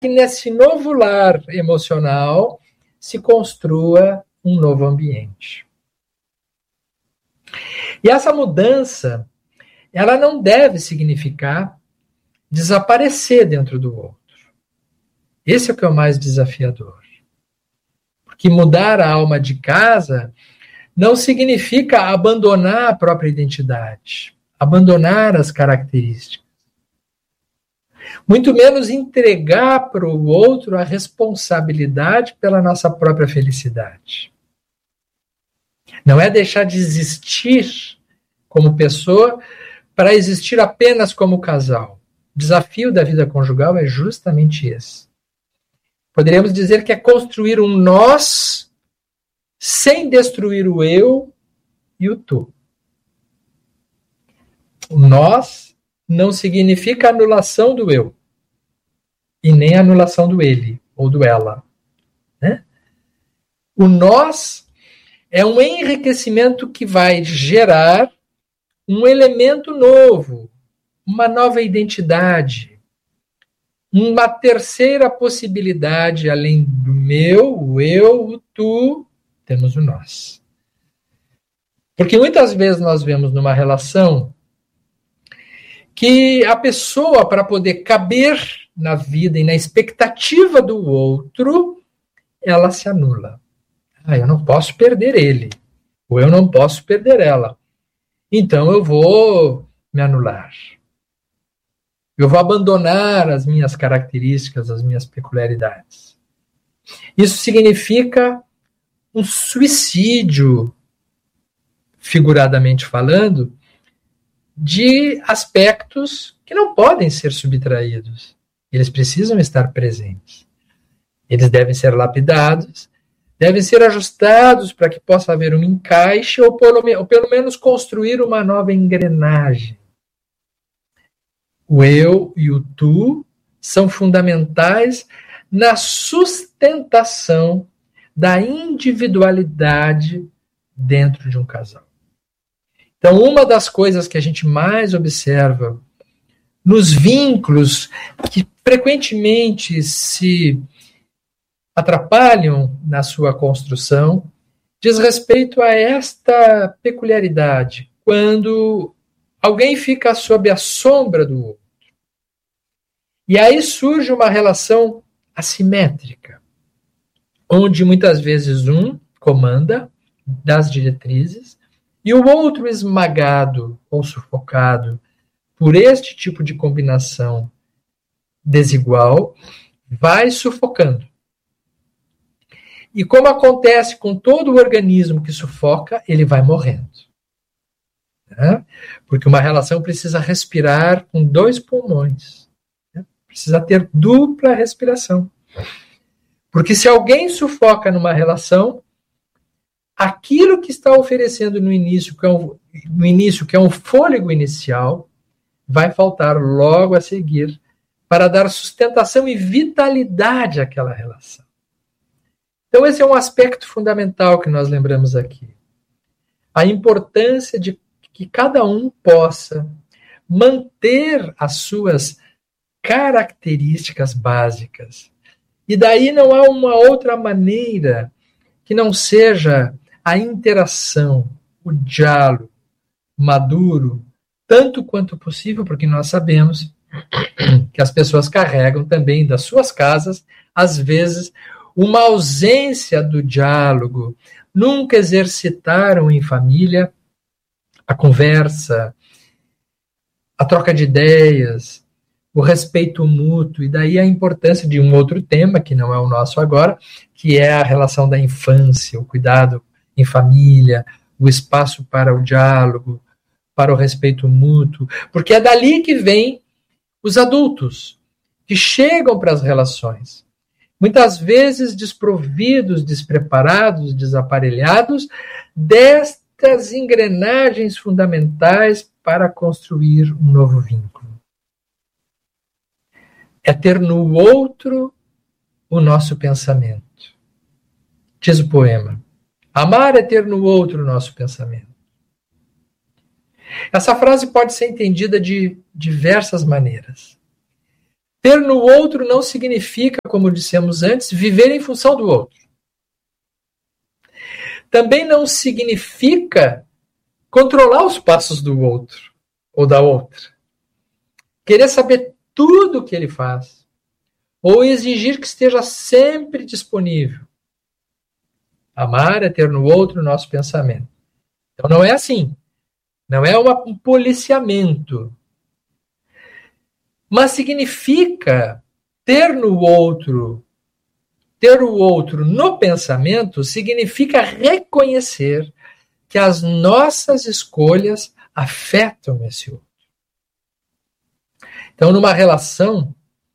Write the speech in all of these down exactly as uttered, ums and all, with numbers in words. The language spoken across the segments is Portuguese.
que nesse novo lar emocional se construa um novo ambiente. E essa mudança, ela não deve significar desaparecer dentro do outro. Esse é o que é o mais desafiador. Porque mudar a alma de casa não significa abandonar a própria identidade, abandonar as características. Muito menos entregar para o outro a responsabilidade pela nossa própria felicidade. Não é deixar de existir como pessoa para existir apenas como casal. O desafio da vida conjugal é justamente esse. Poderíamos dizer que é construir um nós sem destruir o eu e o tu. O nós não significa anulação do eu e nem anulação do ele ou do ela, né? O nós é um enriquecimento que vai gerar um elemento novo, uma nova identidade, uma terceira possibilidade, além do meu, o eu, o tu, temos o nós. Porque muitas vezes nós vemos numa relação que a pessoa, para poder caber na vida e na expectativa do outro, ela se anula. Ah, eu não posso perder ele, ou eu não posso perder ela. Então eu vou me anular. Eu vou abandonar as minhas características, as minhas peculiaridades. Isso significa um suicídio, figuradamente falando, de aspectos que não podem ser subtraídos. Eles precisam estar presentes. Eles devem ser lapidados, devem ser ajustados para que possa haver um encaixe ou pelo, ou pelo menos construir uma nova engrenagem. O eu e o tu são fundamentais na sustentação da individualidade dentro de um casal. Então, uma das coisas que a gente mais observa nos vínculos que frequentemente se atrapalham na sua construção diz respeito a esta peculiaridade, quando alguém fica sob a sombra do outro. E aí surge uma relação assimétrica, onde muitas vezes um comanda das diretrizes e o outro, esmagado ou sufocado por este tipo de combinação desigual, vai sufocando. E como acontece com todo o organismo que sufoca, ele vai morrendo. Né? Porque uma relação precisa respirar com dois pulmões. Né? Precisa ter dupla respiração. Porque se alguém sufoca numa relação, aquilo que está oferecendo no início, que é um, no início, que é um fôlego inicial, vai faltar logo a seguir para dar sustentação e vitalidade àquela relação. Então, esse é um aspecto fundamental que nós lembramos aqui. A importância de que cada um possa manter as suas características básicas. E daí não há uma outra maneira que não seja a interação, o diálogo maduro, tanto quanto possível, porque nós sabemos que as pessoas carregam também das suas casas, às vezes, uma ausência do diálogo, nunca exercitaram em família a conversa, a troca de ideias, o respeito mútuo, e daí a importância de um outro tema, que não é o nosso agora, que é a relação da infância, o cuidado em família, o espaço para o diálogo, para o respeito mútuo, porque é dali que vem os adultos, que chegam para as relações, muitas vezes desprovidos, despreparados, desaparelhados, destas engrenagens fundamentais para construir um novo vínculo. É ter no outro o nosso pensamento. Diz o poema, amar é ter no outro o nosso pensamento. Essa frase pode ser entendida de diversas maneiras. Ter no outro não significa, como dissemos antes, viver em função do outro. Também não significa controlar os passos do outro ou da outra. Querer saber tudo o que ele faz. Ou exigir que esteja sempre disponível. Amar é ter no outro o nosso pensamento. Então não é assim. Não é uma, um policiamento. Mas significa ter no outro, ter o outro no pensamento, significa reconhecer que as nossas escolhas afetam esse outro. Então, numa relação,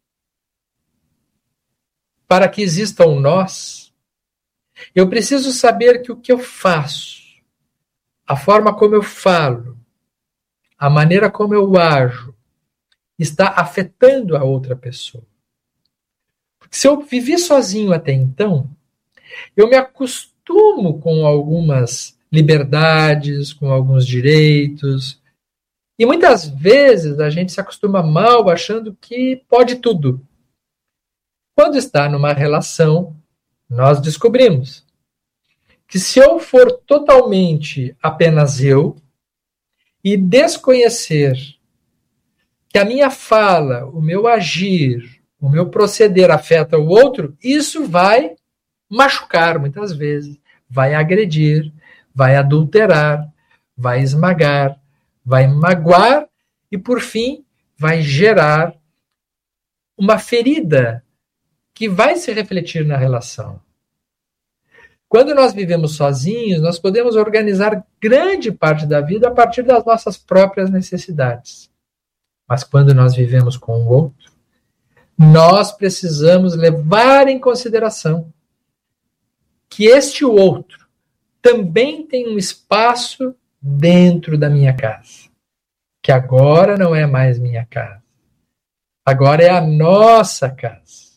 para que exista um nós, eu preciso saber que o que eu faço, a forma como eu falo, a maneira como eu ajo, está afetando a outra pessoa. Porque se eu vivi sozinho até então, eu me acostumo com algumas liberdades, com alguns direitos. E muitas vezes a gente se acostuma mal achando que pode tudo. Quando está numa relação, nós descobrimos que se eu for totalmente apenas eu e desconhecer que a minha fala, o meu agir, o meu proceder afeta o outro, isso vai machucar muitas vezes, vai agredir, vai adulterar, vai esmagar, vai magoar e, por fim, vai gerar uma ferida que vai se refletir na relação. Quando nós vivemos sozinhos, nós podemos organizar grande parte da vida a partir das nossas próprias necessidades. Mas quando nós vivemos com o outro, nós precisamos levar em consideração que este outro também tem um espaço dentro da minha casa, que agora não é mais minha casa, agora é a nossa casa.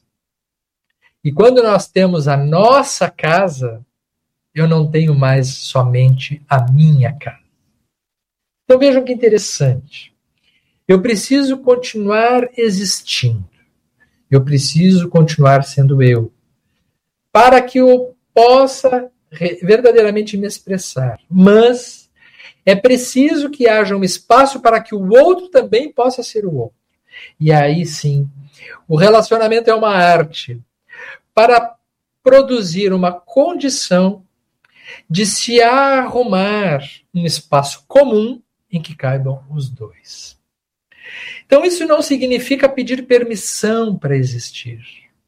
E quando nós temos a nossa casa, eu não tenho mais somente a minha casa. Então vejam que interessante. Eu preciso continuar existindo. Eu preciso continuar sendo eu. Para que eu possa verdadeiramente me expressar. Mas é preciso que haja um espaço para que o outro também possa ser o outro. E aí sim, o relacionamento é uma arte para produzir uma condição de se arrumar um espaço comum em que caibam os dois. Então, isso não significa pedir permissão para existir.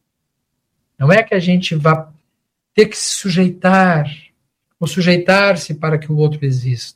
Não é que a gente vá ter que se sujeitar ou sujeitar-se para que o outro exista.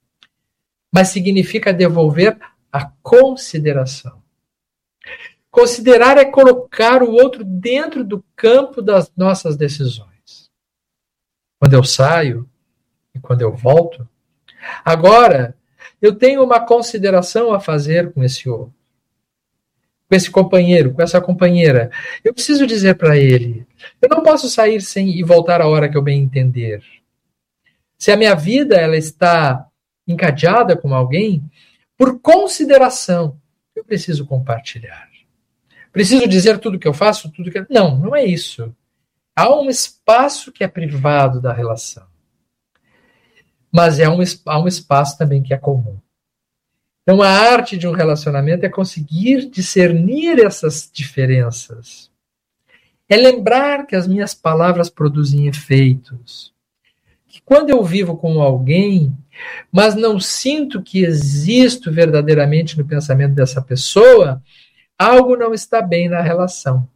Mas significa devolver a consideração. Considerar é colocar o outro dentro do campo das nossas decisões. Quando eu saio e quando eu volto, agora eu tenho uma consideração a fazer com esse outro, com esse companheiro, com essa companheira. Eu preciso dizer para ele, eu não posso sair sem e voltar a hora que eu bem entender. Se a minha vida ela está encadeada com alguém, por consideração, eu preciso compartilhar. Preciso dizer tudo que eu faço, tudo que eu... Não, não é isso. Há um espaço que é privado da relação. Mas é um, há um espaço também que é comum. Então, a arte de um relacionamento é conseguir discernir essas diferenças. É lembrar que as minhas palavras produzem efeitos. Que quando eu vivo com alguém, mas não sinto que existo verdadeiramente no pensamento dessa pessoa, algo não está bem na relação.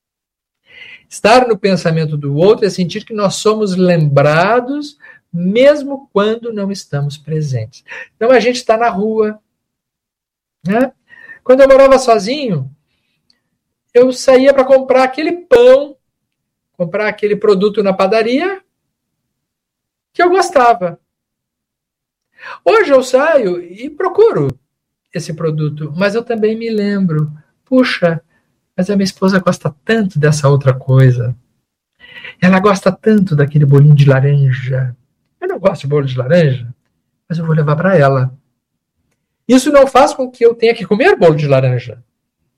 Estar no pensamento do outro é sentir que nós somos lembrados mesmo quando não estamos presentes. Então a gente está na rua. Né? Quando eu morava sozinho, eu saía para comprar aquele pão, comprar aquele produto na padaria que eu gostava. Hoje eu saio e procuro esse produto, mas eu também me lembro, puxa, mas a minha esposa gosta tanto dessa outra coisa. Ela gosta tanto daquele bolinho de laranja. Eu não gosto de bolo de laranja, mas eu vou levar para ela. Isso não faz com que eu tenha que comer bolo de laranja.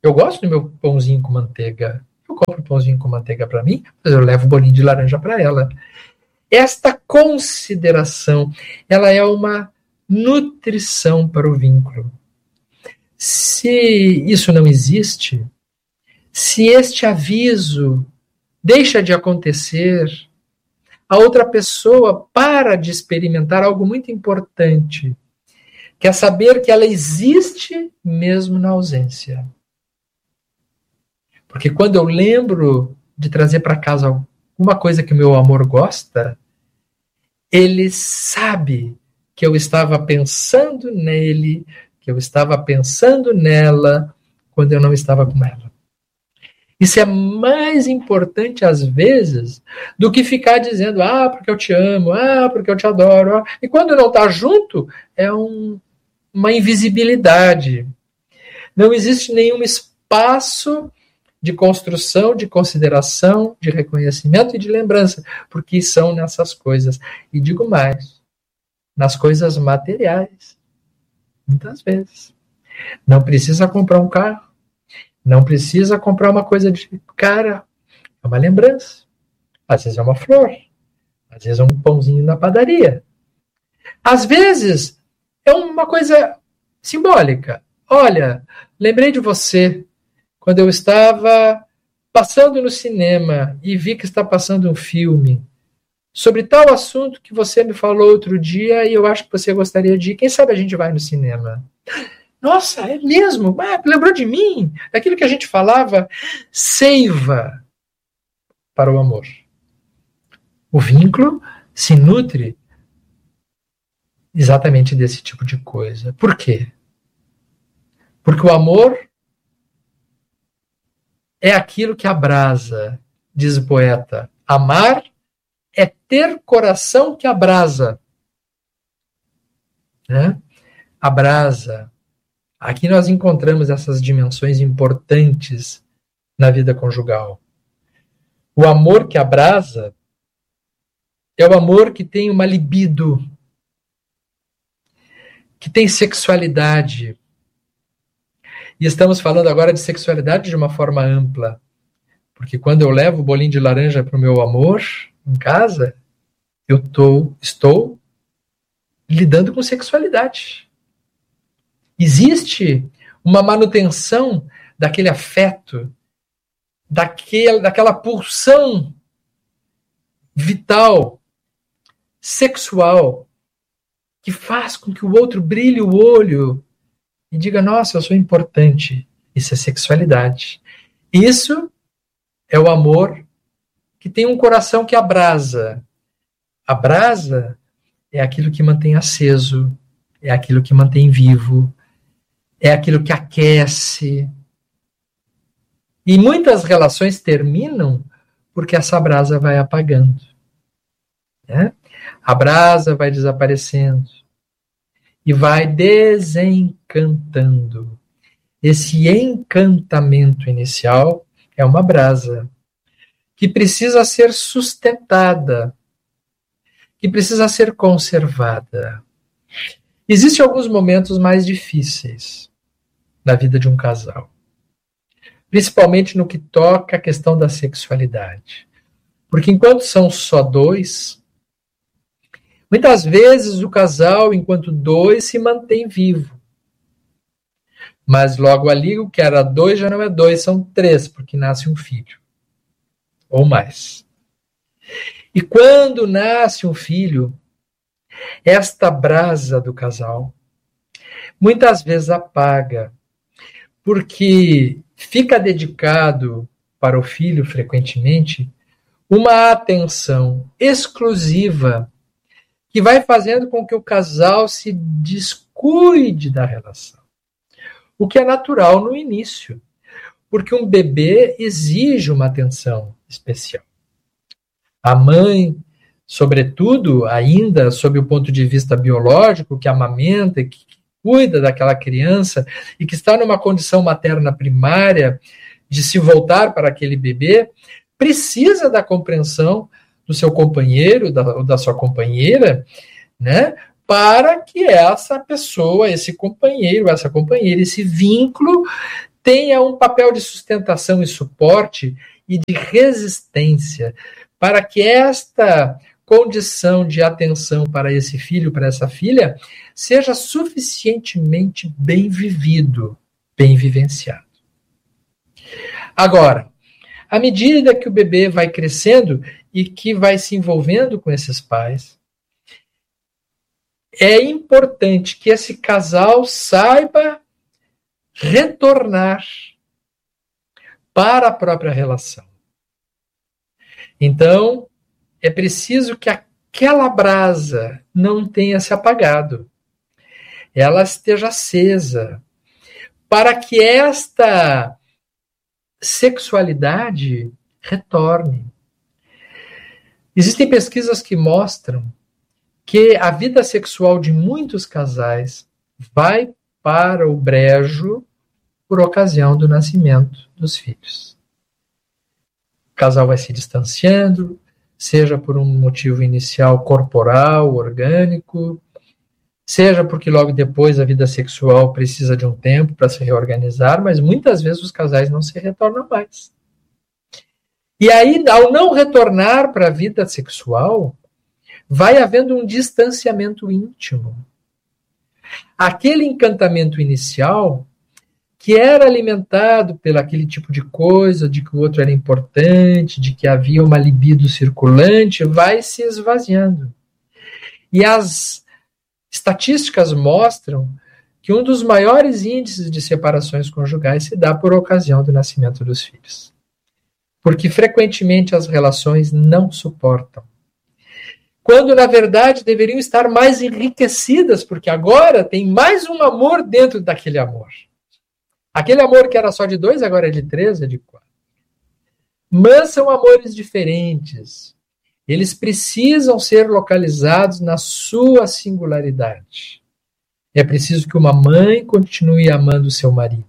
Eu gosto do meu pãozinho com manteiga. Eu compro pãozinho com manteiga para mim, mas eu levo o bolinho de laranja para ela. Esta consideração, ela é uma nutrição para o vínculo. Se isso não existe, se este aviso deixa de acontecer, a outra pessoa para de experimentar algo muito importante, que é saber que ela existe mesmo na ausência. Porque quando eu lembro de trazer para casa alguma coisa que o meu amor gosta, ele sabe que eu estava pensando nele, que eu estava pensando nela, quando eu não estava com ela. Isso é mais importante, às vezes, do que ficar dizendo, ah, porque eu te amo, ah, porque eu te adoro. E quando não está junto, é um, uma invisibilidade. Não existe nenhum espaço de construção, de consideração, de reconhecimento e de lembrança, porque são nessas coisas. E digo mais, nas coisas materiais, muitas vezes. Não precisa comprar um carro, não precisa comprar uma coisa de cara, é uma lembrança. Às vezes é uma flor, às vezes é um pãozinho na padaria. Às vezes é uma coisa simbólica. Olha, lembrei de você quando eu estava passando no cinema e vi que está passando um filme sobre tal assunto que você me falou outro dia e eu acho que você gostaria de ir. Quem sabe a gente vai no cinema? Nossa, é mesmo? Ah, lembrou de mim? Daquilo que a gente falava, seiva para o amor. O vínculo se nutre exatamente desse tipo de coisa. Por quê? Porque o amor é aquilo que abrasa, diz o poeta. Amar é ter coração que abrasa. Né? Abrasa. Aqui nós encontramos essas dimensões importantes na vida conjugal. O amor que abrasa é o amor que tem uma libido, que tem sexualidade. E estamos falando agora de sexualidade de uma forma ampla. Porque quando eu levo o bolinho de laranja para o meu amor em casa, eu tô, estou lidando com sexualidade. Existe uma manutenção daquele afeto, daquele, daquela pulsão vital, sexual, que faz com que o outro brilhe o olho e diga, nossa, eu sou importante. Isso é sexualidade. Isso é o amor que tem um coração que abrasa. A brasa é aquilo que mantém aceso, é aquilo que mantém vivo, é aquilo que aquece. E muitas relações terminam porque essa brasa vai apagando. Né? A brasa vai desaparecendo e vai desencantando. Esse encantamento inicial é uma brasa que precisa ser sustentada, que precisa ser conservada. Existem alguns momentos mais difíceis na vida de um casal, principalmente no que toca à questão da sexualidade. Porque enquanto são só dois, muitas vezes o casal, enquanto dois, se mantém vivo. Mas logo ali, o que era dois já não é dois, são três, porque nasce um filho. Ou mais. E quando nasce um filho, esta brasa do casal muitas vezes apaga, porque fica dedicado para o filho, frequentemente, uma atenção exclusiva que vai fazendo com que o casal se descuide da relação. O que é natural no início, porque um bebê exige uma atenção especial. A mãe, sobretudo, ainda sob o ponto de vista biológico, que amamenta, que cuida daquela criança e que está numa condição materna primária de se voltar para aquele bebê, precisa da compreensão do seu companheiro, da, ou da sua companheira, né, para que essa pessoa, esse companheiro, essa companheira, esse vínculo tenha um papel de sustentação e suporte e de resistência para que esta condição de atenção para esse filho, para essa filha, seja suficientemente bem vivido, bem vivenciado. Agora, à medida que o bebê vai crescendo e que vai se envolvendo com esses pais, é importante que esse casal saiba retornar para a própria relação. Então, é preciso que aquela brasa não tenha se apagado. Ela esteja acesa, para que esta sexualidade retorne. Existem pesquisas que mostram que a vida sexual de muitos casais vai para o brejo por ocasião do nascimento dos filhos. O casal vai se distanciando, seja por um motivo inicial corporal, orgânico, seja porque logo depois a vida sexual precisa de um tempo para se reorganizar, mas muitas vezes os casais não se retornam mais. E aí, ao não retornar para a vida sexual, vai havendo um distanciamento íntimo. Aquele encantamento inicial, que era alimentado pelo aquele tipo de coisa, de que o outro era importante, de que havia uma libido circulante, vai se esvaziando. E as estatísticas mostram que um dos maiores índices de separações conjugais se dá por ocasião do nascimento dos filhos. Porque frequentemente as relações não suportam. Quando, na verdade, deveriam estar mais enriquecidas, porque agora tem mais um amor dentro daquele amor. Aquele amor que era só de dois, agora é de três, é de quatro. Mas são amores diferentes. Eles precisam ser localizados na sua singularidade. É preciso que uma mãe continue amando o seu marido.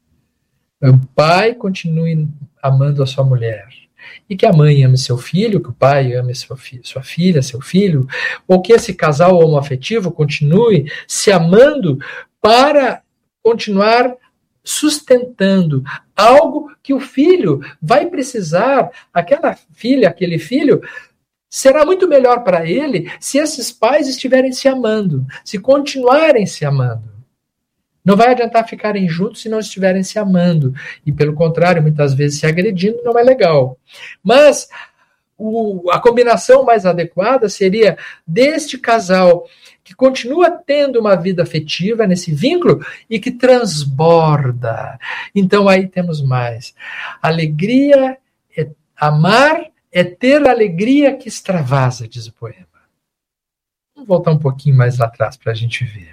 O pai continue amando a sua mulher. E que a mãe ame seu filho, que o pai ame sua, fi- sua filha, seu filho, ou que esse casal homoafetivo continue se amando para continuar sustentando algo que o filho vai precisar, aquela filha, aquele filho, será muito melhor para ele se esses pais estiverem se amando, se continuarem se amando. Não vai adiantar ficarem juntos se não estiverem se amando. E, pelo contrário, muitas vezes se agredindo não é legal. Mas o, a combinação mais adequada seria deste casal que continua tendo uma vida afetiva nesse vínculo e que transborda. Então, aí temos mais. Alegria, é, amar é ter alegria que extravasa, diz o poema. Vamos voltar um pouquinho mais lá atrás para a gente ver.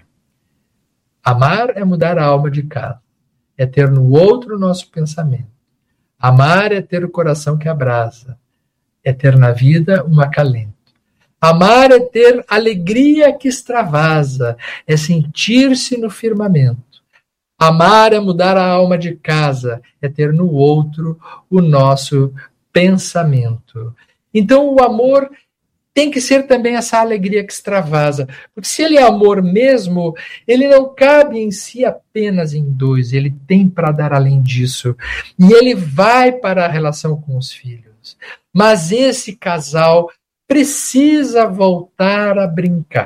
Amar é mudar a alma de casa, é ter no outro o nosso pensamento. Amar é ter o coração que abrasa, é ter na vida um acalento. Amar é ter alegria que extravasa, é sentir-se no firmamento. Amar é mudar a alma de casa, é ter no outro o nosso pensamento. Então o amor tem que ser também essa alegria que extravasa. Porque se ele é amor mesmo, ele não cabe em si apenas em dois. Ele tem para dar além disso. E ele vai para a relação com os filhos. Mas esse casal precisa voltar a brincar.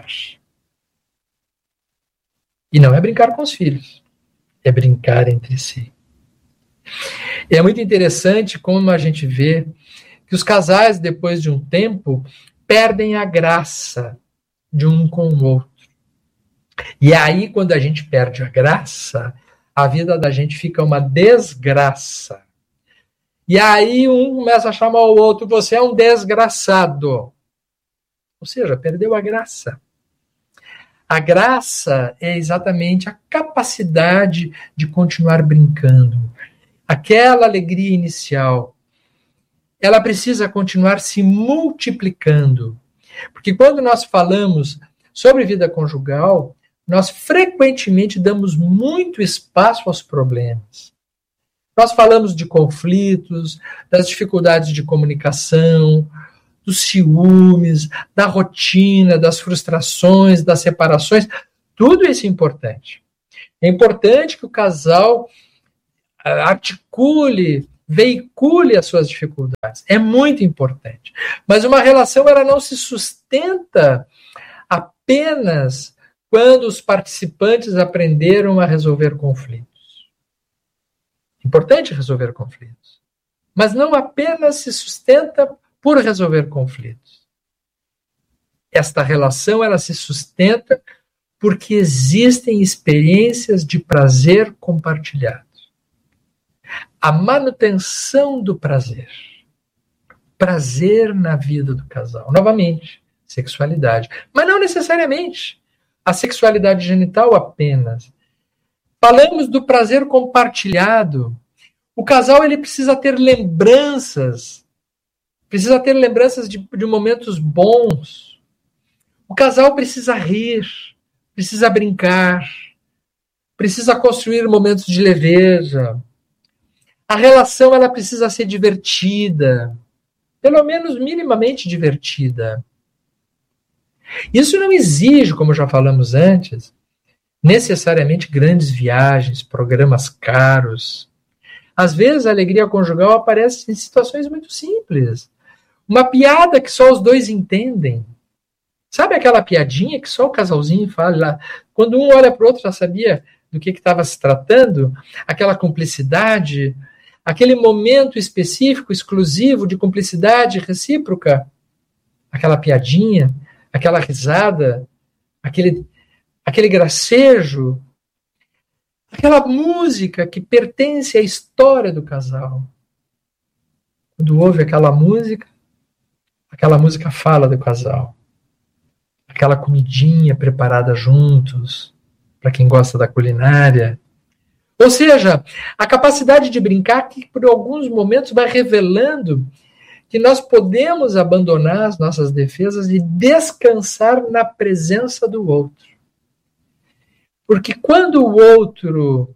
E não é brincar com os filhos. É brincar entre si. É muito interessante como a gente vê que os casais, depois de um tempo, perdem a graça de um com o outro. E aí, quando a gente perde a graça, a vida da gente fica uma desgraça. E aí um começa a chamar o outro, você é um desgraçado. Ou seja, perdeu a graça. A graça é exatamente a capacidade de continuar brincando. Aquela alegria inicial, ela precisa continuar se multiplicando. Porque quando nós falamos sobre vida conjugal, nós frequentemente damos muito espaço aos problemas. Nós falamos de conflitos, das dificuldades de comunicação, dos ciúmes, da rotina, das frustrações, das separações. Tudo isso é importante. É importante que o casal articule, veicule as suas dificuldades. É muito importante. Mas uma relação ela não se sustenta apenas quando os participantes aprenderam a resolver conflitos. Importante resolver conflitos. Mas não apenas se sustenta por resolver conflitos. Esta relação ela se sustenta porque existem experiências de prazer compartilhado. A manutenção do prazer. Prazer na vida do casal. Novamente, sexualidade. Mas não necessariamente a sexualidade genital apenas. Falamos do prazer compartilhado. O casal ele precisa ter lembranças. Precisa ter lembranças de, de momentos bons. O casal precisa rir. Precisa brincar. Precisa construir momentos de leveza. A relação ela precisa ser divertida, pelo menos minimamente divertida. Isso não exige, como já falamos antes, necessariamente grandes viagens, programas caros. Às vezes a alegria conjugal aparece em situações muito simples. Uma piada que só os dois entendem. Sabe aquela piadinha que só o casalzinho fala lá? Quando um olha para o outro já sabia do que estava se tratando? Aquela cumplicidade... Aquele momento específico, exclusivo, de cumplicidade recíproca, aquela piadinha, aquela risada, aquele, aquele gracejo, aquela música que pertence à história do casal. Quando ouve aquela música, aquela música fala do casal. Aquela comidinha preparada juntos, para quem gosta da culinária. Ou seja, a capacidade de brincar que por alguns momentos vai revelando que nós podemos abandonar as nossas defesas e descansar na presença do outro. Porque quando o outro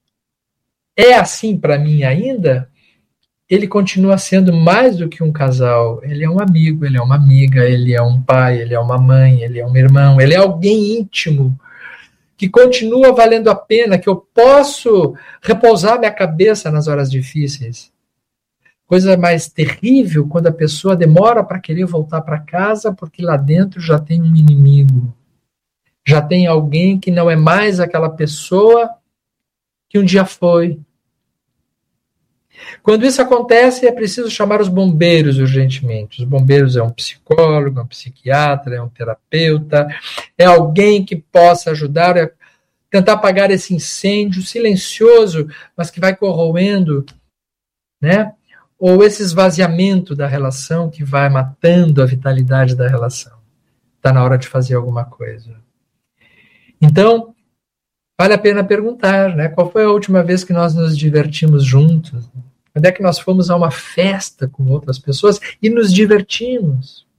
é assim para mim ainda, ele continua sendo mais do que um casal. Ele é um amigo, ele é uma amiga, ele é um pai, ele é uma mãe, ele é um irmão, ele é alguém íntimo que continua valendo a pena, que eu posso repousar minha cabeça nas horas difíceis. Coisa mais terrível quando a pessoa demora para querer voltar para casa porque lá dentro já tem um inimigo. Já tem alguém que não é mais aquela pessoa que um dia foi. Quando isso acontece, é preciso chamar os bombeiros urgentemente. Os bombeiros é um psicólogo, é um psiquiatra, é um terapeuta, é alguém que possa ajudar a tentar apagar esse incêndio silencioso, mas que vai corroendo, né? Ou esse esvaziamento da relação que vai matando a vitalidade da relação. Está na hora de fazer alguma coisa. Então, vale a pena perguntar, né? Qual foi a última vez que nós nos divertimos juntos? Quando é que nós fomos a uma festa com outras pessoas e nos divertimos?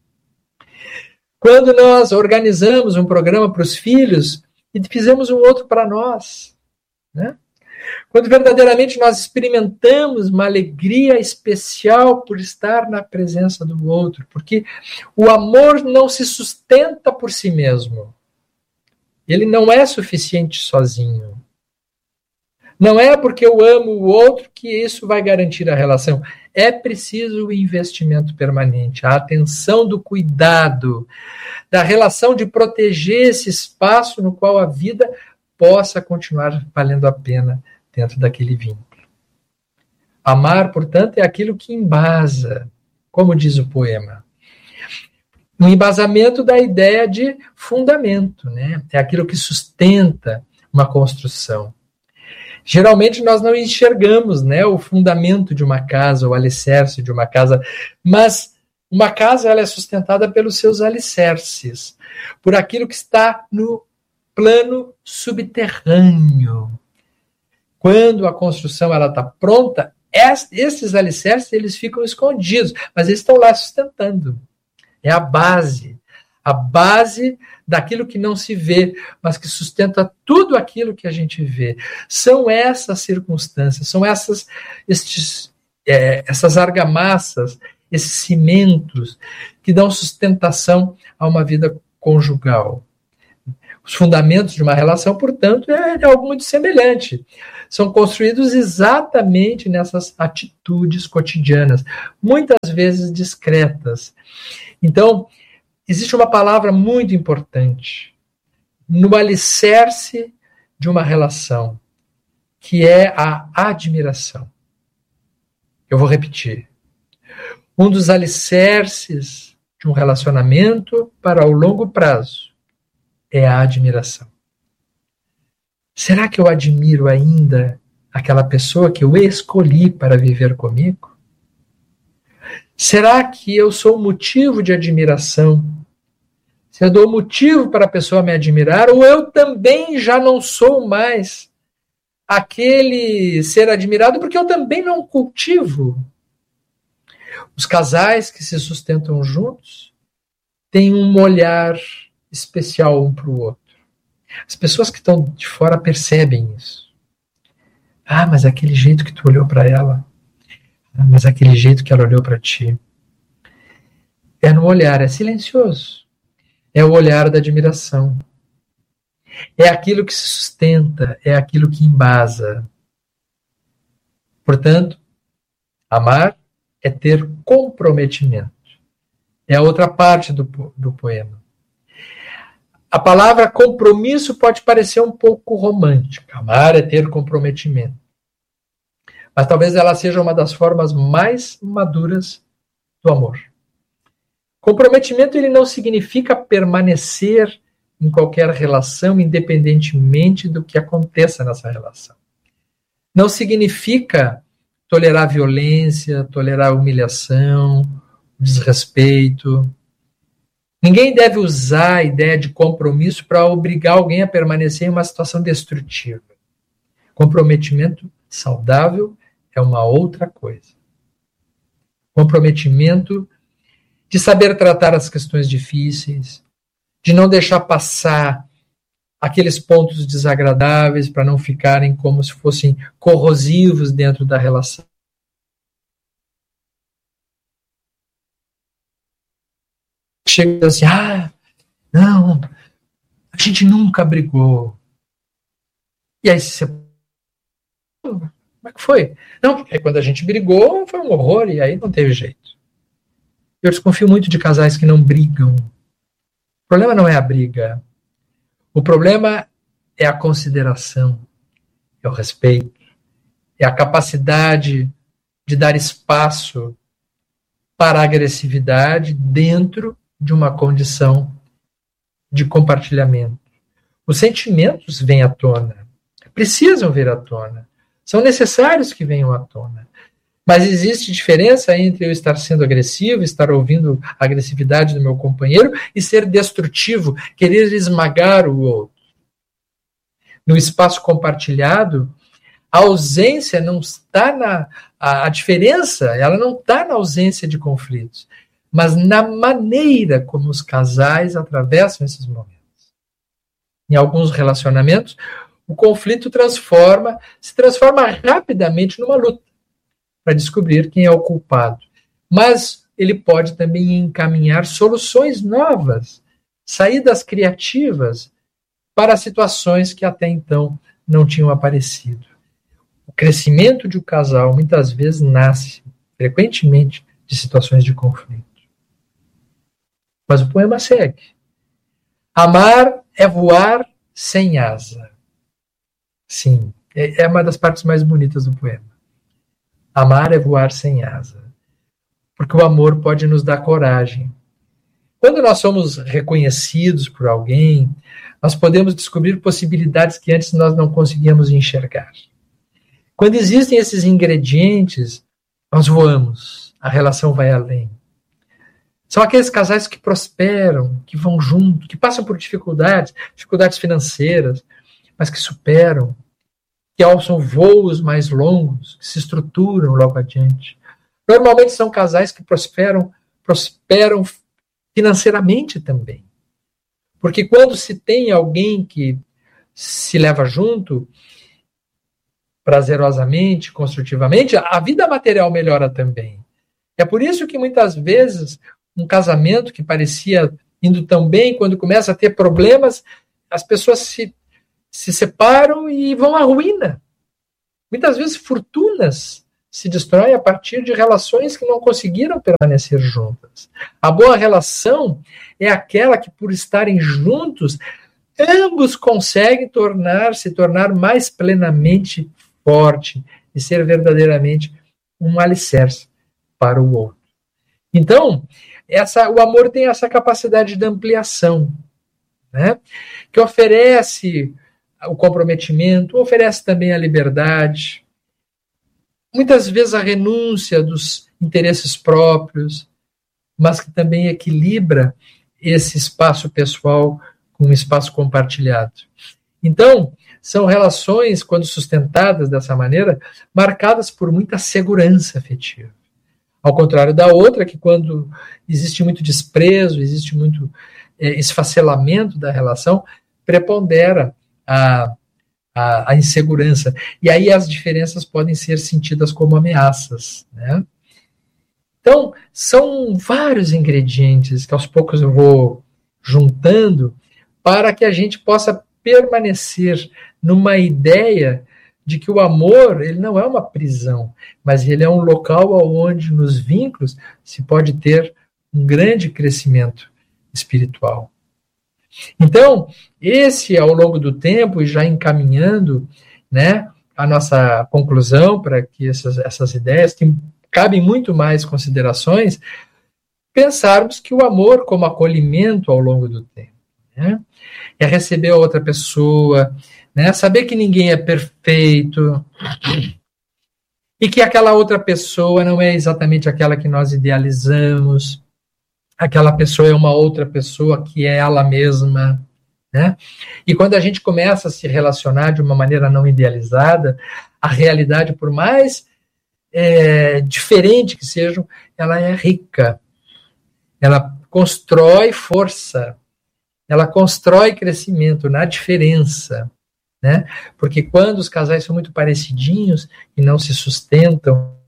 Quando nós organizamos um programa para os filhos e fizemos um outro para nós, né? Quando verdadeiramente nós experimentamos uma alegria especial por estar na presença do outro, porque o amor não se sustenta por si mesmo. Ele não é suficiente sozinho. Não é porque eu amo o outro que isso vai garantir a relação. É preciso o investimento permanente, a atenção do cuidado, da relação de proteger esse espaço no qual a vida possa continuar valendo a pena dentro daquele vínculo. Amar, portanto, é aquilo que embasa, como diz o poema. Um embasamento da ideia de fundamento, né? É aquilo que sustenta uma construção. Geralmente nós não enxergamos, né, o fundamento de uma casa, o alicerce de uma casa, mas uma casa ela é sustentada pelos seus alicerces, por aquilo que está no plano subterrâneo. Quando a construção ela está pronta, esses alicerces eles ficam escondidos, mas eles estão lá sustentando. É a base, a base daquilo que não se vê, mas que sustenta tudo aquilo que a gente vê. São essas circunstâncias, são essas, estes, é, essas argamassas, esses cimentos que dão sustentação a uma vida conjugal. Os fundamentos de uma relação, portanto, é, é algo muito semelhante. são construídos exatamente nessas atitudes cotidianas, muitas vezes discretas. Então, existe uma palavra muito importante no alicerce de uma relação, que é a admiração. Eu vou repetir. Um dos alicerces de um relacionamento para o longo prazo é a admiração. Será que eu admiro ainda aquela pessoa que eu escolhi para viver comigo? Será que eu sou motivo de admiração? Se eu dou motivo para a pessoa me admirar, ou eu também já não sou mais aquele ser admirado, porque eu também não cultivo. Os casais que se sustentam juntos têm um olhar especial um para o outro. As pessoas que estão de fora percebem isso. Ah, mas aquele jeito que tu olhou para ela. Ah, mas aquele jeito que ela olhou para ti. É no olhar, é silencioso. É o olhar da admiração. É aquilo que se sustenta, é aquilo que embasa. Portanto, amar é ter comprometimento. É a outra parte do, do poema. A palavra compromisso pode parecer um pouco romântica. Amar é ter comprometimento. Mas talvez ela seja uma das formas mais maduras do amor. Comprometimento ele não significa permanecer em qualquer relação, independentemente do que aconteça nessa relação. Não significa tolerar violência, tolerar humilhação, desrespeito. Ninguém deve usar a ideia de compromisso para obrigar alguém a permanecer em uma situação destrutiva. Comprometimento saudável é uma outra coisa. Comprometimento de saber tratar as questões difíceis, de não deixar passar aqueles pontos desagradáveis para não ficarem como se fossem corrosivos dentro da relação. Chega assim, ah, não, a gente nunca brigou. E aí você... Como é que foi? Não, porque quando a gente brigou foi um horror e aí não teve jeito. Eu desconfio muito de casais que não brigam. O problema não é a briga. O problema é a consideração, é o respeito, é a capacidade de dar espaço para a agressividade dentro de uma condição de compartilhamento. Os sentimentos vêm à tona, precisam vir à tona, são necessários que venham à tona. Mas existe diferença entre eu estar sendo agressivo, estar ouvindo a agressividade do meu companheiro e ser destrutivo, querer esmagar o outro. No espaço compartilhado, a ausência não está na... A, a diferença, ela não está na ausência de conflitos, mas na maneira como os casais atravessam esses momentos. Em alguns relacionamentos, o conflito transforma, se transforma rapidamente numa luta para descobrir quem é o culpado. Mas ele pode também encaminhar soluções novas, saídas criativas para situações que até então não tinham aparecido. O crescimento de um casal muitas vezes nasce, frequentemente, de situações de conflito. Mas o poema segue. Amar é voar sem asa. Sim, é uma das partes mais bonitas do poema. Amar é voar sem asa. Porque o amor pode nos dar coragem. Quando nós somos reconhecidos por alguém, nós podemos descobrir possibilidades que antes nós não conseguíamos enxergar. Quando existem esses ingredientes, nós voamos, a relação vai além. São aqueles casais que prosperam, que vão junto, que passam por dificuldades, dificuldades financeiras, mas que superam, que alçam voos mais longos, que se estruturam logo adiante. Normalmente são casais que prosperam, prosperam financeiramente também. Porque quando se tem alguém que se leva junto, prazerosamente, construtivamente, a vida material melhora também. É por isso que muitas vezes um casamento que parecia indo tão bem, quando começa a ter problemas, as pessoas se, se separam e vão à ruína. Muitas vezes fortunas se destroem a partir de relações que não conseguiram permanecer juntas. A boa relação é aquela que, por estarem juntos, ambos conseguem tornar, se tornar mais plenamente forte e ser verdadeiramente um alicerce para o outro. Então, essa, o amor tem essa capacidade de ampliação, né? Que oferece o comprometimento, oferece também a liberdade, muitas vezes a renúncia dos interesses próprios, mas que também equilibra esse espaço pessoal com um espaço compartilhado. Então, são relações, quando sustentadas dessa maneira, marcadas por muita segurança afetiva. Ao contrário da outra, que quando existe muito desprezo, existe muito é, esfacelamento da relação, prepondera a, a, a insegurança. E aí as diferenças podem ser sentidas como ameaças, né? Então, são vários ingredientes que aos poucos eu vou juntando para que a gente possa permanecer numa ideia de que o amor, ele não é uma prisão, mas ele é um local onde nos vínculos se pode ter um grande crescimento espiritual. Então, esse, ao longo do tempo, e já encaminhando, né, a nossa conclusão para que essas, essas ideias, que cabem muito mais considerações, pensarmos que o amor como acolhimento ao longo do tempo, né, é receber a outra pessoa, né, saber que ninguém é perfeito e que aquela outra pessoa não é exatamente aquela que nós idealizamos, aquela pessoa é uma outra pessoa que é ela mesma, né? E quando a gente começa a se relacionar de uma maneira não idealizada, a realidade, por mais é, diferente que seja, ela é rica, ela constrói força, ela constrói crescimento na diferença, né? Porque quando os casais são muito parecidinhos e não se sustentam,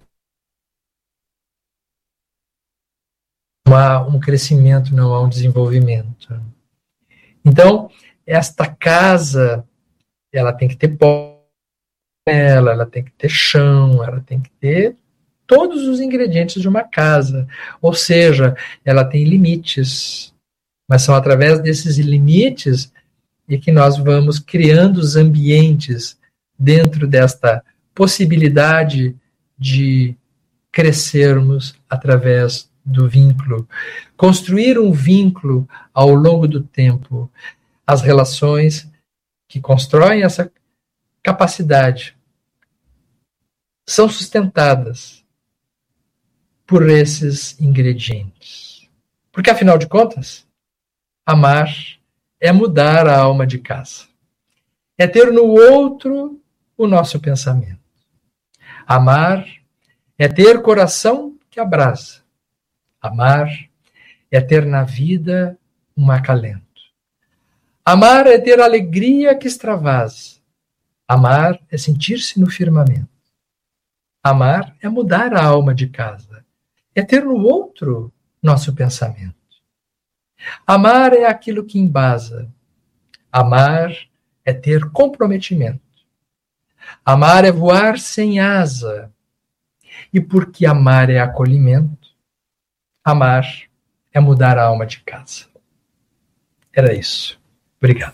não há um crescimento, não há um desenvolvimento. Então, esta casa, ela tem que ter pó, ela, ela tem que ter chão, ela tem que ter todos os ingredientes de uma casa. Ou seja, ela tem limites, mas são através desses limites e que nós vamos criando os ambientes dentro desta possibilidade de crescermos através do vínculo. Construir um vínculo ao longo do tempo. As relações que constroem essa capacidade são sustentadas por esses ingredientes. Porque, afinal de contas, amar é mudar a alma de casa. É ter no outro o nosso pensamento. Amar é ter coração que abraça. Amar é ter na vida um acalento. Amar é ter alegria que extravasa. Amar é sentir-se no firmamento. Amar é mudar a alma de casa. É ter no outro nosso pensamento. Amar é aquilo que embasa. Amar é ter comprometimento. Amar é voar sem asa. E porque amar é acolhimento, amar é mudar a alma de casa. Era isso. Obrigado.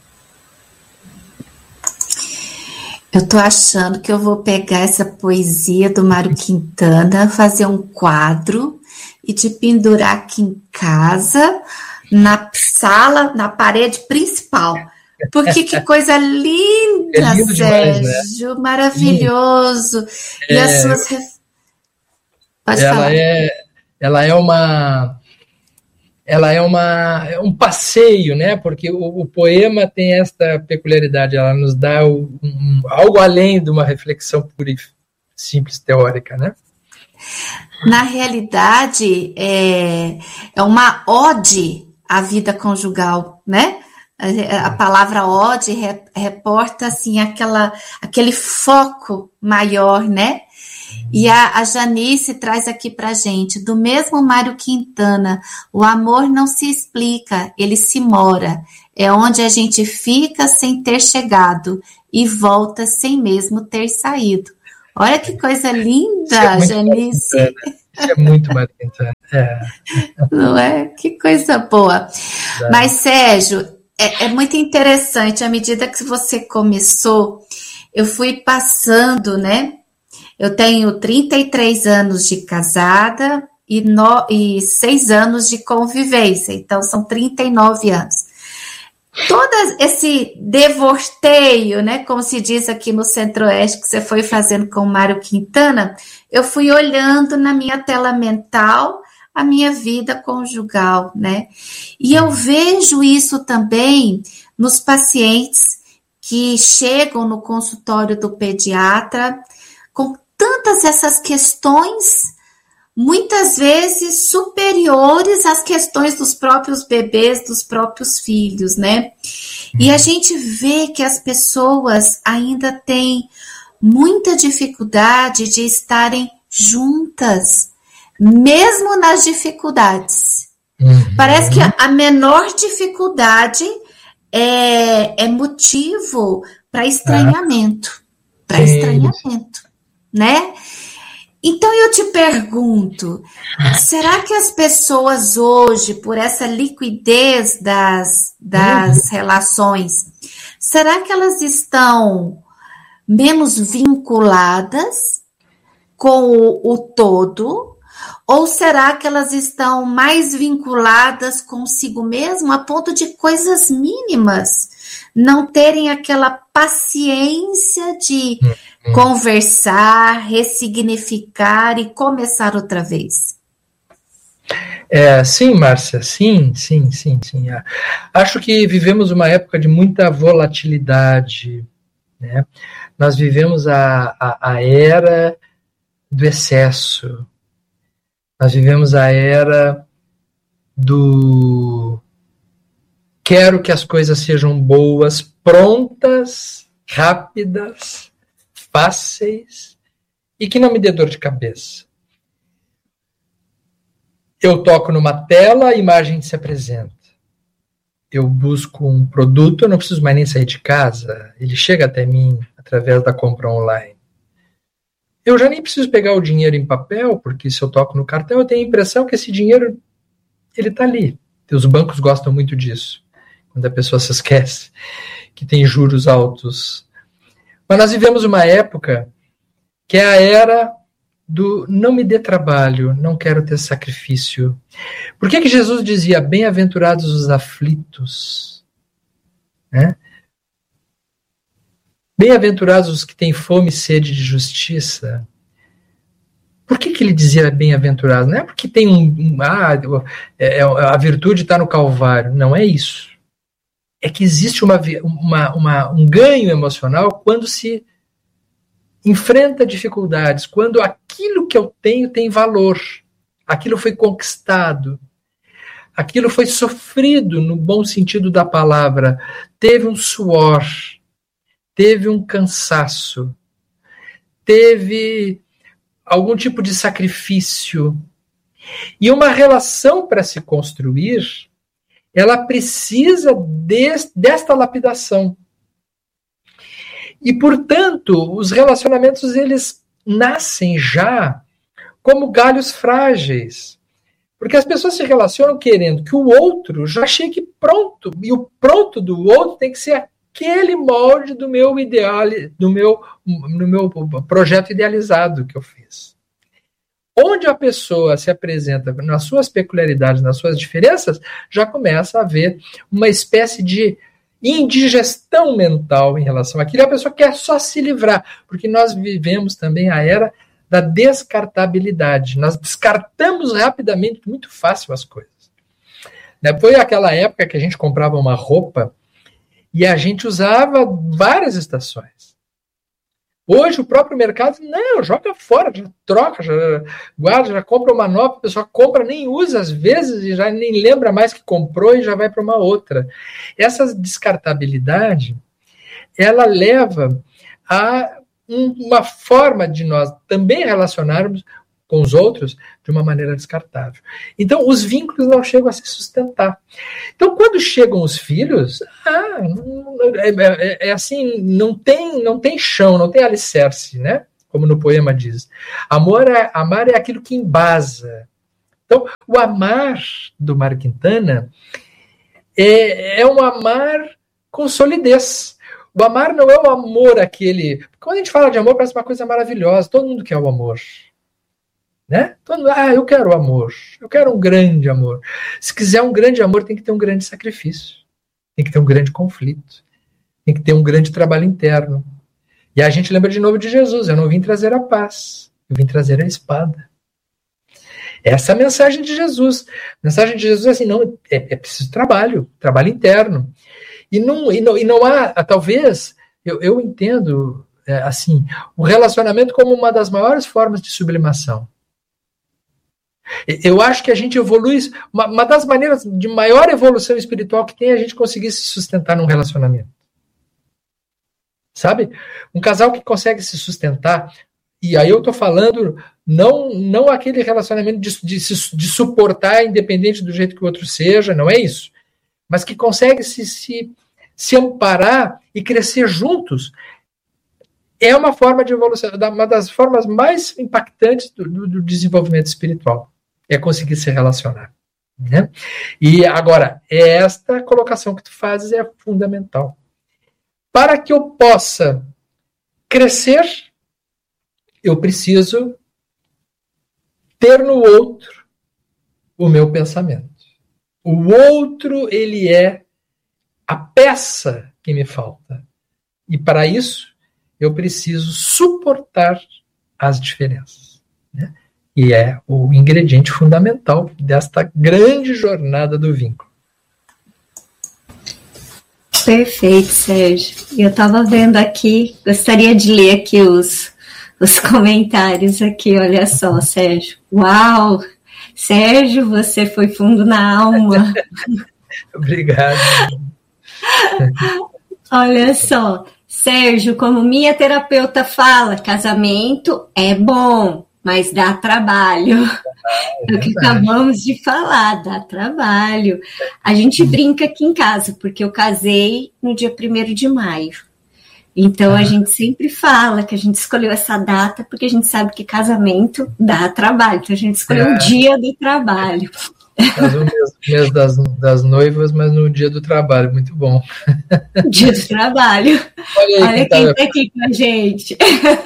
Eu tô achando que eu vou pegar essa poesia do Mário Quintana, fazer um quadro e te pendurar aqui em casa, na sala, na parede principal. Porque que coisa linda, é lindo Sérgio, demais, né? Maravilhoso. É, e as suas... Pode ela falar. É, ela é uma... Ela é uma, um passeio, né? Porque o, o poema tem esta peculiaridade, ela nos dá um, um, algo além de uma reflexão pura e simples teórica, né? Na realidade, é, é uma ode à vida conjugal, né? A, a palavra ode re, reporta assim, aquela, aquele foco maior, né? E a, a Janice traz aqui pra gente, do mesmo Mário Quintana, o amor não se explica, ele se mora, é onde a gente fica sem ter chegado, e volta sem mesmo ter saído. Olha que coisa linda, é Janice. Né? Isso é muito bacana. É. Não é? Que coisa boa. É. Mas, Sérgio, é, é muito interessante. À medida que você começou, eu fui passando, né? Eu tenho trinta e três anos de casada e, no, e seis anos de convivência. Então, são trinta e nove anos. Todo esse devorteio, né, como se diz aqui no Centro-Oeste, que você foi fazendo com o Mário Quintana, eu fui olhando na minha tela mental a minha vida conjugal, né? E eu vejo isso também nos pacientes que chegam no consultório do pediatra com tantas essas questões, muitas vezes superiores às questões dos próprios bebês, dos próprios filhos, né? E a gente vê que as pessoas ainda têm muita dificuldade de estarem juntas, mesmo nas dificuldades. Uhum. Parece que a menor dificuldade é, é motivo para estranhamento, ah, para estranhamento, né? Então eu te pergunto, será que as pessoas hoje, por essa liquidez das, das uhum. relações, será que elas estão menos vinculadas com o, o todo? Ou será que elas estão mais vinculadas consigo mesmo a ponto de coisas mínimas não terem aquela paciência de hum, hum. conversar, ressignificar e começar outra vez? É, sim, Márcia, sim, sim, sim, sim. Acho que vivemos uma época de muita volatilidade, né? Nós vivemos a, a, a era do excesso. Nós vivemos a era do quero que as coisas sejam boas, prontas, rápidas, fáceis e que não me dê dor de cabeça. Eu toco numa tela, a imagem se apresenta. Eu busco um produto, eu não preciso mais nem sair de casa, ele chega até mim através da compra online. Eu já nem preciso pegar o dinheiro em papel, porque se eu toco no cartão, eu tenho a impressão que esse dinheiro ele está ali. Os bancos gostam muito disso, quando a pessoa se esquece que tem juros altos. Mas nós vivemos uma época que é a era do não me dê trabalho, não quero ter sacrifício. Por que que Jesus dizia, bem-aventurados os aflitos? Né? Bem-aventurados os que têm fome e sede de justiça. Por que que ele dizia bem-aventurados? Não é porque tem um... um ah, é, a virtude está no Calvário. Não é isso. É que existe uma, uma, uma, um ganho emocional quando se enfrenta dificuldades, quando aquilo que eu tenho tem valor. Aquilo foi conquistado. Aquilo foi sofrido, no bom sentido da palavra. Teve um suor. Teve um cansaço, teve algum tipo de sacrifício. E uma relação para se construir, ela precisa de, desta lapidação. E, portanto, os relacionamentos, eles nascem já como galhos frágeis. Porque as pessoas se relacionam querendo que o outro já chegue pronto. E o pronto do outro tem que ser aquele molde do meu ideal, do meu, do meu projeto idealizado que eu fiz. Onde a pessoa se apresenta nas suas peculiaridades, nas suas diferenças, já começa a haver uma espécie de indigestão mental em relação àquilo. A pessoa quer só se livrar, porque nós vivemos também a era da descartabilidade. Nós descartamos rapidamente, muito fácil as coisas. Foi aquela época que a gente comprava uma roupa e a gente usava várias estações. Hoje o próprio mercado, não, joga fora, já troca, já guarda, já compra uma nova, a pessoa compra, nem usa às vezes e já nem lembra mais que comprou e já vai para uma outra. Essa descartabilidade, ela leva a uma forma de nós também relacionarmos com os outros de uma maneira descartável. Então, os vínculos não chegam a se sustentar. Então, quando chegam os filhos, ah, é, é, é assim, não tem, não tem chão, não tem alicerce, né? Como no poema diz. Amor é, amar é aquilo que embasa. Então, o amar do Mário Quintana é, é um amar com solidez. O amar não é o amor aquele... Quando a gente fala de amor, parece uma coisa maravilhosa. Todo mundo quer o amor. Né? Todo mundo, ah, eu quero o amor. Eu quero um grande amor. Se quiser um grande amor, tem que ter um grande sacrifício. Tem que ter um grande conflito. Tem que ter um grande trabalho interno. E a gente lembra de novo de Jesus. Eu não vim trazer a paz. Eu vim trazer a espada. Essa é a mensagem de Jesus. A mensagem de Jesus é assim, não, é, é preciso trabalho. Trabalho interno. E não, e não, e não há, talvez, eu, eu entendo, é, assim, o relacionamento como uma das maiores formas de sublimação. Eu acho que a gente evolui, uma, uma das maneiras de maior evolução espiritual que tem é a gente conseguir se sustentar num relacionamento. Sabe? Um casal que consegue se sustentar, e aí eu estou falando não, não aquele relacionamento de, de, de suportar independente do jeito que o outro seja, não é isso. Mas que consegue se, se, se amparar e crescer juntos, é uma forma de evolução, uma das formas mais impactantes do, do, do desenvolvimento espiritual, é conseguir se relacionar. Né? E agora, esta colocação que tu fazes é fundamental. Para que eu possa crescer, eu preciso ter no outro o meu pensamento. O outro, ele é a peça que me falta. E para isso, eu preciso suportar as diferenças. Né? E é o ingrediente fundamental desta grande jornada do vínculo. Perfeito, Sérgio. Eu estava vendo aqui, gostaria de ler aqui os, os comentários aqui, olha só, Sérgio. Uau! Sérgio, você foi fundo na alma. Obrigado. Olha só, Sérgio, como minha terapeuta fala, casamento é bom, mas dá trabalho. É, é o que acabamos de falar, dá trabalho. A gente brinca aqui em casa, porque eu casei no dia primeiro de maio. Então, a gente sempre fala que a gente escolheu essa data porque a gente sabe que casamento dá trabalho. Então, a gente escolheu é. o dia do trabalho. Mas o mês, mês das, das noivas, mas no dia do trabalho. Muito bom. Dia do trabalho. Olha, aí, Olha quem está aqui com a gente.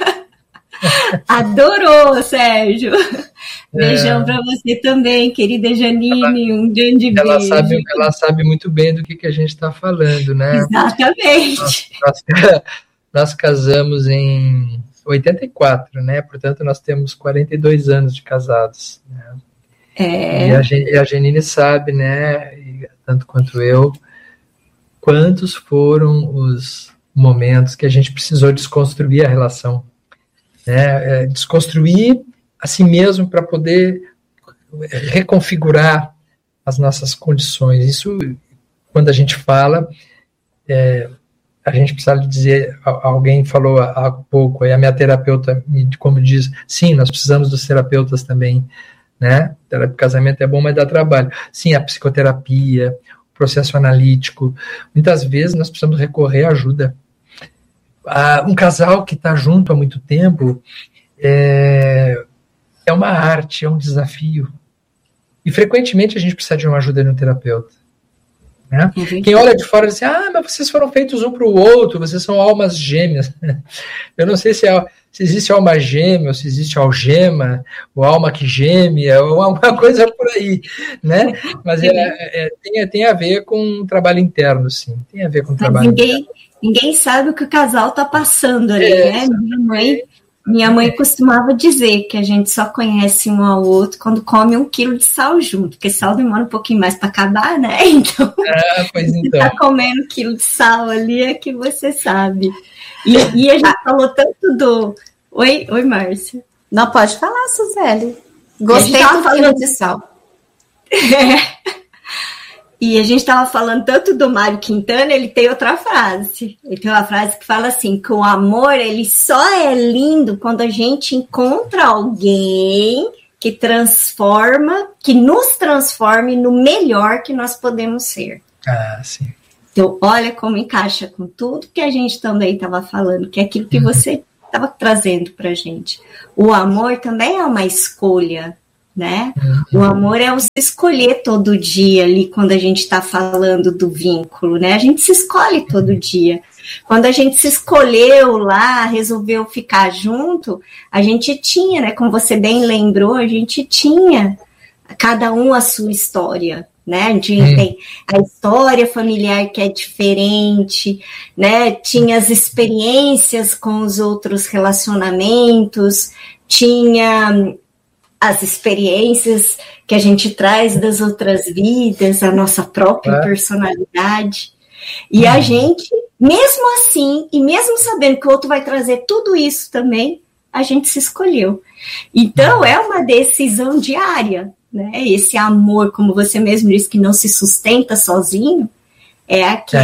Adorou, Sérgio. Beijão é. para você também, querida Janine. Um grande ela beijo. Sabe, ela sabe muito bem do que, que a gente está falando, né? Exatamente. Nós, nós, nós casamos em oitenta e quatro, né? Portanto, nós temos quarenta e dois anos de casados. Né? É. E, a, e a Janine sabe, né? E, tanto quanto eu, quantos foram os momentos que a gente precisou desconstruir a relação. Né, é, desconstruir a si mesmo para poder reconfigurar as nossas condições. Isso, quando a gente fala, é, a gente precisa dizer, alguém falou há, há pouco, aí a minha terapeuta, como diz, sim, nós precisamos dos terapeutas também, né? O casamento é bom, mas dá trabalho. Sim, a psicoterapia, o processo analítico, muitas vezes nós precisamos recorrer à ajuda. Ah, um casal que está junto há muito tempo é, é uma arte, é um desafio. E frequentemente a gente precisa de uma ajuda de um terapeuta. Né? Uhum. Quem olha de fora diz assim, ah, mas vocês foram feitos um para o outro, vocês são almas gêmeas. Eu não sei se, é, se existe alma gêmea, ou se existe algema, ou alma que geme, ou alguma coisa por aí. Né? Mas é, é, tem, tem a ver com um trabalho interno, sim. Tem a ver com um trabalho ninguém... interno. Ninguém sabe o que o casal está passando ali, é, né? Minha mãe, minha mãe costumava dizer que a gente só conhece um ao outro quando come um quilo de sal junto, porque sal demora um pouquinho mais para acabar, né? Então, ah, pois então. Você está comendo um quilo de sal ali é que você sabe. E, e a gente ah. falou tanto do... Oi, oi, Márcia. Não, pode falar, Suzeli. Gostei do falando... quilo de sal. É. E a gente estava falando tanto do Mário Quintana, ele tem outra frase. Ele tem uma frase que fala assim, que o amor, ele só é lindo quando a gente encontra alguém que transforma, que nos transforme no melhor que nós podemos ser. Ah, sim. Então, olha como encaixa com tudo que a gente também estava falando, que é aquilo que uhum. você estava trazendo para a gente. O amor também é uma escolha, né? Uhum. O amor é o se escolher todo dia ali, quando a gente está falando do vínculo, né? A gente se escolhe todo dia. Quando a gente se escolheu lá, resolveu ficar junto, a gente tinha, né? Como você bem lembrou, a gente tinha cada um a sua história, né? A gente hum. tem a história familiar que é diferente, né? Tinha as experiências com os outros relacionamentos, tinha as experiências que a gente traz das outras vidas, a nossa própria é. personalidade. E hum. a gente, mesmo assim, e mesmo sabendo que o outro vai trazer tudo isso também, a gente se escolheu. Então, é uma decisão diária, né? Esse amor, como você mesmo disse, que não se sustenta sozinho, é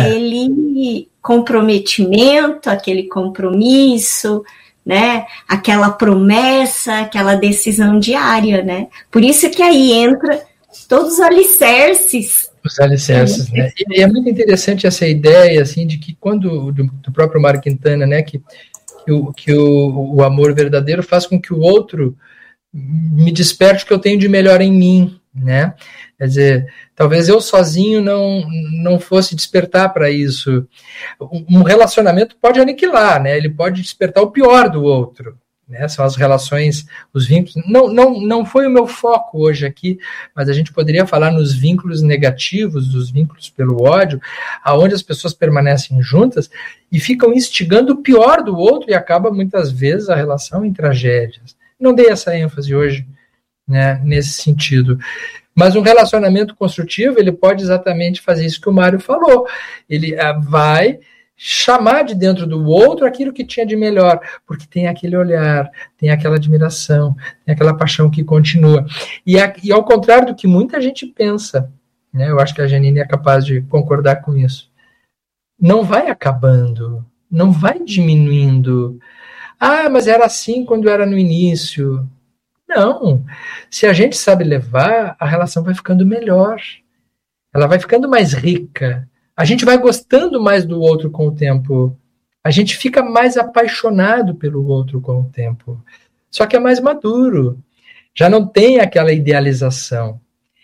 aquele é. comprometimento, aquele compromisso, né? Aquela promessa, aquela decisão diária, né? Por isso que aí entra todos os alicerces. Os alicerces, né? E é muito interessante essa ideia, assim, de que quando, do, do próprio Mário Quintana, né, que, que, o, que o, o amor verdadeiro faz com que o outro me desperte o que eu tenho de melhor em mim, né? Quer dizer, talvez eu sozinho não, não fosse despertar para isso. Um relacionamento pode aniquilar, né? Ele pode despertar o pior do outro, né? São as relações, os vínculos. Não, não, não foi o meu foco hoje aqui, mas a gente poderia falar nos vínculos negativos, dos vínculos pelo ódio, aonde as pessoas permanecem juntas e ficam instigando o pior do outro e acaba muitas vezes a relação em tragédias. Não dei essa ênfase hoje, né, nesse sentido. Mas um relacionamento construtivo, ele pode exatamente fazer isso que o Mário falou. Ele ah, vai chamar de dentro do outro aquilo que tinha de melhor, porque tem aquele olhar, tem aquela admiração, tem aquela paixão que continua. E, a, e ao contrário do que muita gente pensa, né, eu acho que a Janine é capaz de concordar com isso, não vai acabando, não vai diminuindo. Ah, mas era assim quando era no início. Não. Se a gente sabe levar, a relação vai ficando melhor. Ela vai ficando mais rica. A gente vai gostando mais do outro com o tempo. A gente fica mais apaixonado pelo outro com o tempo. Só que é mais maduro. Já não tem aquela idealização.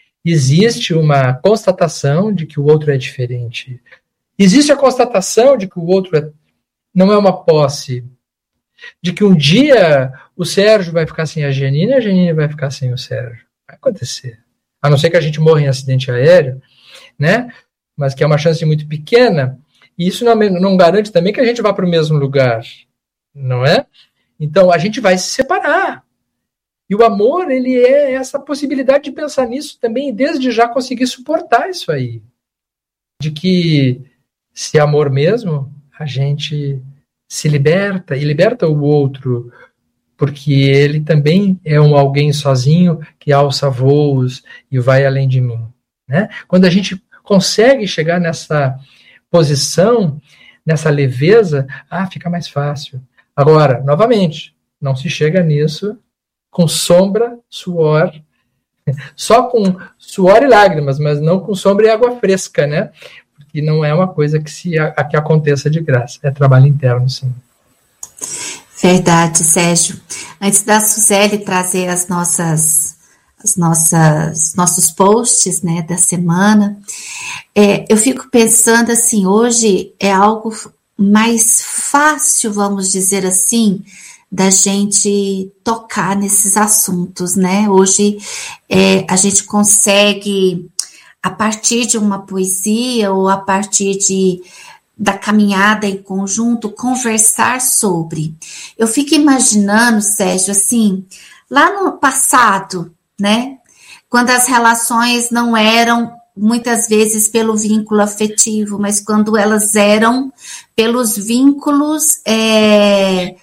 Existe uma constatação de que o outro é diferente. Existe a constatação de que o outro é, não é uma posse. De que um dia o Sérgio vai ficar sem a Janine e a Janine vai ficar sem o Sérgio. Vai acontecer. A não ser que a gente morra em acidente aéreo, né? Mas que é uma chance muito pequena, e isso não, não garante também que a gente vá para o mesmo lugar, não é? Então, a gente vai se separar. E o amor, ele é essa possibilidade de pensar nisso também, e desde já conseguir suportar isso aí. De que, se é amor mesmo, a gente se liberta, e liberta o outro, porque ele também é um alguém sozinho que alça voos e vai além de mim, né? Quando a gente consegue chegar nessa posição, nessa leveza, ah, fica mais fácil. Agora, novamente, não se chega nisso com sombra, suor, só com suor e lágrimas, mas não com sombra e água fresca, né? E não é uma coisa que, se, a, que aconteça de graça. É trabalho interno, sim. Verdade, Sérgio. Antes da Suzeli trazer as nossas, as nossas, nossos posts, né, da semana, é, eu fico pensando assim, hoje é algo mais fácil, vamos dizer assim, da gente tocar nesses assuntos, né? Hoje é, a gente consegue, a partir de uma poesia ou a partir de, da caminhada em conjunto, conversar sobre. Eu fico imaginando, Sérgio, assim, lá no passado, né, quando as relações não eram, muitas vezes, pelo vínculo afetivo, mas quando elas eram pelos vínculos é,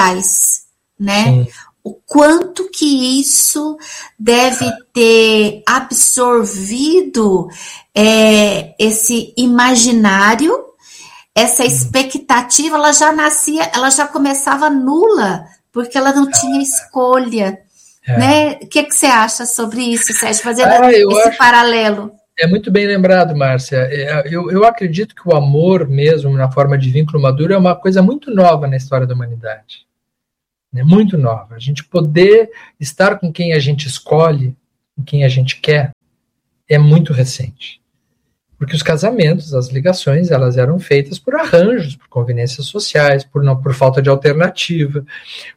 sociais, né? Sim. O quanto que isso deve ter absorvido é, esse imaginário, essa expectativa, ela já nascia, ela já começava nula, porque ela não tinha escolha. É. Né? O que, que você acha sobre isso, Sérgio? Fazendo ah, esse acho... paralelo. É muito bem lembrado, Márcia. Eu, eu acredito que o amor mesmo, na forma de vínculo maduro, é uma coisa muito nova na história da humanidade. É muito nova. A gente poder estar com quem a gente escolhe, com quem a gente quer, é muito recente. Porque os casamentos, as ligações, elas eram feitas por arranjos, por conveniências sociais, por, não, por falta de alternativa,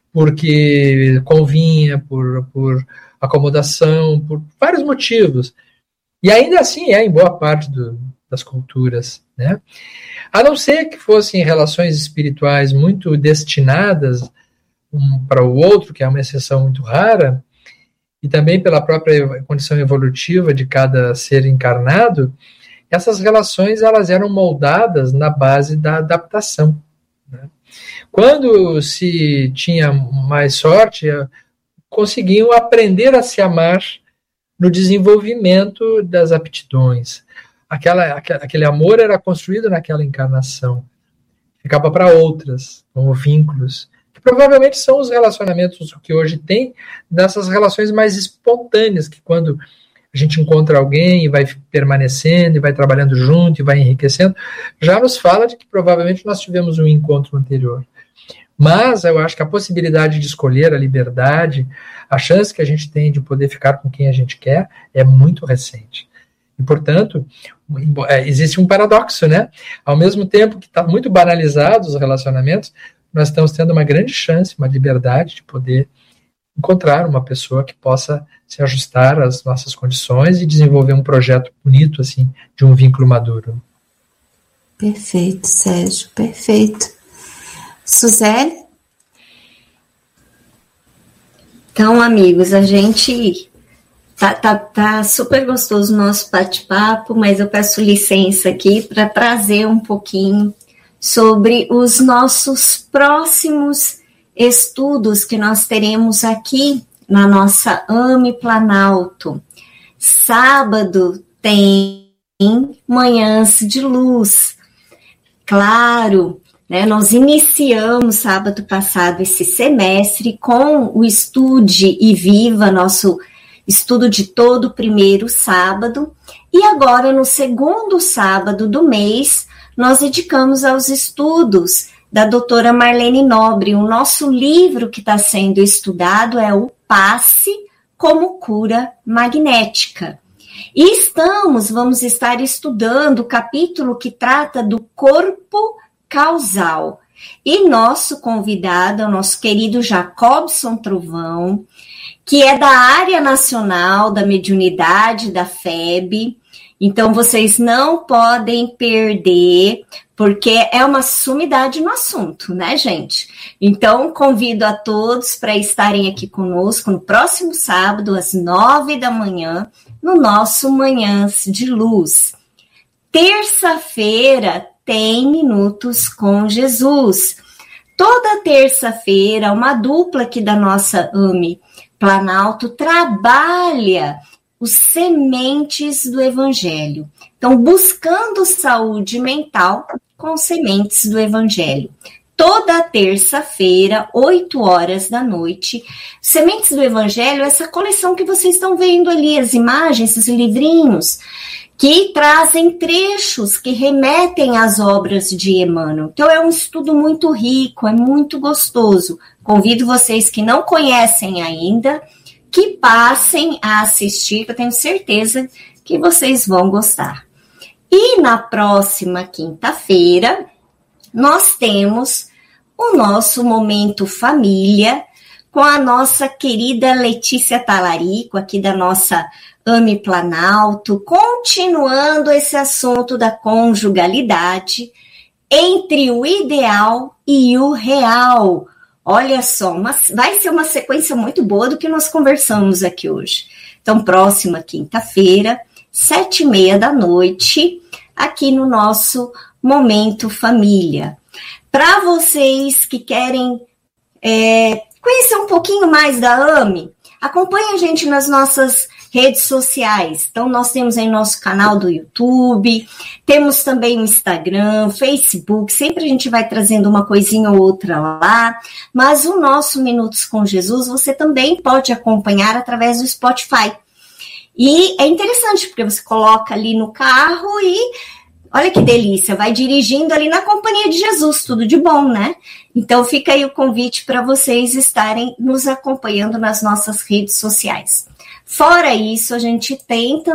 porque convinha, por, por acomodação, por vários motivos. E ainda assim é em boa parte do, das culturas, né? A não ser que fossem relações espirituais muito destinadas um para o outro, que é uma exceção muito rara, e também pela própria condição evolutiva de cada ser encarnado, essas relações elas eram moldadas na base da adaptação, né? Quando se tinha mais sorte, conseguiam aprender a se amar no desenvolvimimento das aptidões. Aquela, aquele amor era construído naquela encarnação. Ficava para outras, como vínculos, que provavelmente são os relacionamentos que hoje tem, dessas relações mais espontâneas, que quando a gente encontra alguém e vai permanecendo, e vai trabalhando junto, e vai enriquecendo, já nos fala de que provavelmente nós tivemos um encontro anterior. Mas eu acho que a possibilidade de escolher, a liberdade, a chance que a gente tem de poder ficar com quem a gente quer é muito recente. E, portanto, existe um paradoxo, né? Ao mesmo tempo que está muito banalizado os relacionamentos, nós estamos tendo uma grande chance, uma liberdade de poder encontrar uma pessoa que possa se ajustar às nossas condições e desenvolver um projeto bonito, assim, de um vínculo maduro. Perfeito, Sérgio, perfeito. Suzele? Então, amigos, a gente tá, tá, tá super gostoso o nosso bate-papo, mas eu peço licença aqui para trazer um pouquinho sobre os nossos próximos estudos que nós teremos aqui na nossa A M E Planalto. Sábado tem Manhãs de Luz. Claro, né, nós iniciamos sábado passado esse semestre com o Estude e Viva, nosso estudo de todo primeiro sábado, e agora no segundo sábado do mês nós dedicamos aos estudos da doutora Marlene Nobre. O nosso livro que está sendo estudado é o Passe como Cura Magnética. E estamos, vamos estar estudando o capítulo que trata do corpo causal. E nosso convidado é o nosso querido Jacobson Trovão, que é da área nacional da mediunidade da F E B. Então, vocês não podem perder, porque é uma sumidade no assunto, né, gente? Então, convido a todos para estarem aqui conosco no próximo sábado, às nove da manhã, no nosso Manhãs de Luz. Terça-feira tem Minutos com Jesus. Toda terça-feira, uma dupla aqui da nossa A M E Planalto trabalha os sementes do Evangelho. Então, buscando saúde mental com sementes do Evangelho. Toda terça-feira, oito horas da noite, Sementes do Evangelho, essa coleção que vocês estão vendo ali, as imagens, esses livrinhos, que trazem trechos que remetem às obras de Emmanuel. Então, é um estudo muito rico, é muito gostoso. Convido vocês que não conhecem ainda, que passem a assistir, que eu tenho certeza que vocês vão gostar. E na próxima quinta-feira, nós temos o nosso Momento Família, com a nossa querida Letícia Talarico, aqui da nossa A M E Planalto, continuando esse assunto da conjugalidade entre o ideal e o real. Olha só, uma, vai ser uma sequência muito boa do que nós conversamos aqui hoje. Então, próxima quinta-feira, sete e meia da noite, aqui no nosso Momento Família. Para vocês que querem é, conhecer um pouquinho mais da A M E, acompanhe a gente nas nossas redes sociais. Então, nós temos aí nosso canal do YouTube, temos também o Instagram, Facebook, sempre a gente vai trazendo uma coisinha ou outra lá, mas o nosso Minutos com Jesus você também pode acompanhar através do Spotify. E é interessante, porque você coloca ali no carro e olha que delícia, vai dirigindo ali na companhia de Jesus, tudo de bom, né? Então fica aí o convite para vocês estarem nos acompanhando nas nossas redes sociais. Fora isso, a gente tem